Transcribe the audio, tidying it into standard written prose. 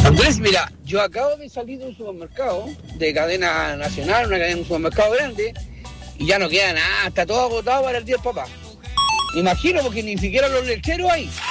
Andrés, mira, yo acabo de salir de un supermercado de cadena nacional, una cadena, un supermercado grande, y ya no queda nada, está todo agotado para el día del papá. Imagino, porque ni siquiera los lecheros hay.